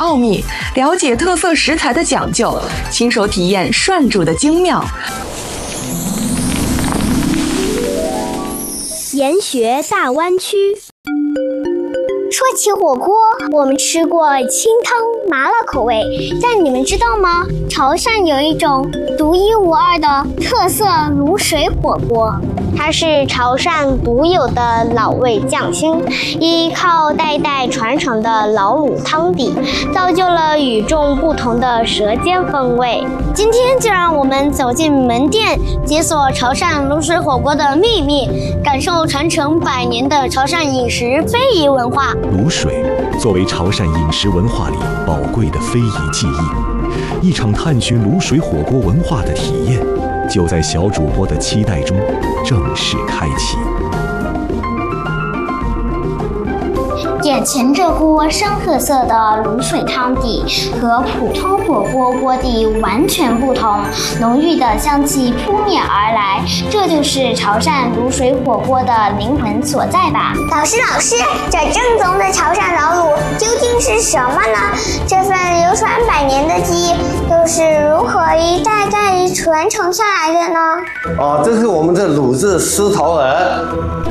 奥秘，了解特色食材的讲究，亲手体验涮煮的精妙。 研学大湾区。 说起火锅，我们吃过清汤麻辣口味，但你们知道吗？潮汕有一种独一无二的特色卤水火锅，它是潮汕独有的老味匠心，依靠代代传承的老卤汤底，造就了与众不同的舌尖风味。今天就让我们走进门店，解锁潮汕卤水火锅的秘密，感受传承100年的潮汕饮食非遗文化。 卤水作为潮汕饮食文化里宝贵的非遗记忆，一场探寻卤水火锅文化的体验，就在小主播的期待中正式开启。 眼前这锅深褐色的卤水汤底和普通火锅锅底完全不同，浓郁的香气扑面而来，这就是潮汕卤水火锅的灵魂所在吧？老师，这正宗的潮汕老卤究竟是什么呢？这份流传100年的记忆又是如何一代代传承下来的呢？ 这是我们的卤制狮头鹅。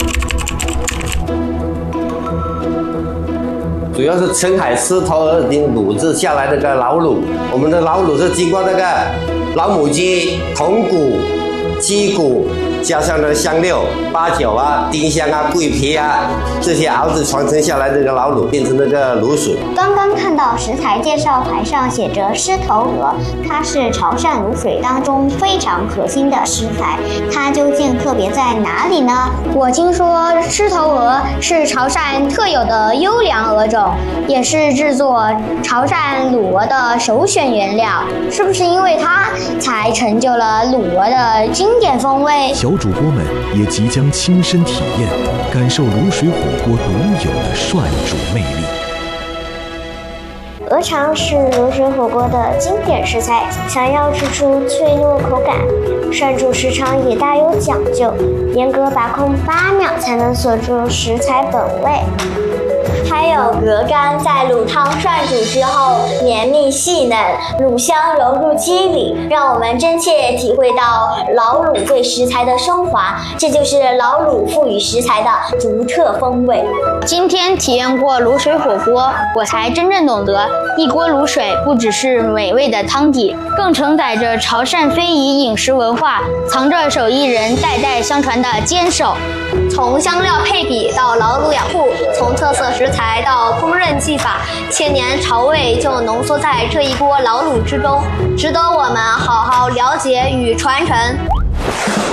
主要是澄海狮头鹅已经卤制下来那个老卤，我们的老卤是经过那个老母鸡、筒骨、鸡骨，加上了香料、八角啊、丁香啊、桂皮啊这些熬制传承下来这个老卤，变成那个卤水。 刚刚看到食材介绍牌上写着狮头鹅，它是潮汕卤水当中非常核心的食材，它究竟特别在哪里呢？我听说狮头鹅是潮汕特有的优良鹅种，也是制作潮汕卤鹅的首选原料，是不是因为它才成就了卤鹅的经典风味？ 小主播们也即将亲身体验，感受卤水火锅独有的涮煮魅力。 鹅肠是卤水火锅的经典食材，想要吃出脆糯口感，涮煮时长也大有讲究，严格把控8秒才能锁住食材本味。还有鹅肝在卤汤涮煮之后绵密细嫩，卤香融入肌理，让我们真切体会到老卤对食材的升华，这就是老卤赋予食材的独特风味。今天体验过卤水火锅，我才真正懂得，一锅卤水不只是美味的汤底，更承载着潮汕非遗饮食文化，藏着手艺人代代相传的坚守。从香料配比到老卤养护，从特色食材到烹饪技法，千年潮味就浓缩在这一锅老卤之中，值得我们好好了解与传承。